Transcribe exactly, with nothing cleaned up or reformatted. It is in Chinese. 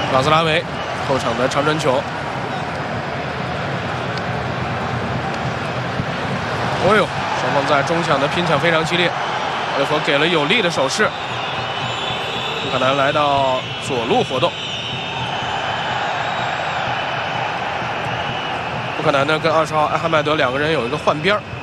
拉斯拉维后场的长传球。哦呦，双方在中场的拼抢非常激烈，奥利弗给了有力的手势。乌克兰来到左路活动。乌克兰呢跟二十号艾哈迈德两个人有一个换边儿。